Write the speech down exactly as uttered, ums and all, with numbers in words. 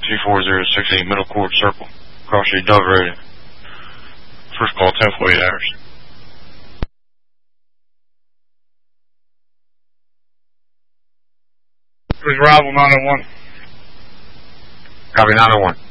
two four zero six eight Middle Court Circle. Cross Street Dove Radio. First call, ten forty-eight hours. Who's Rival nine oh one? Copy nine oh one.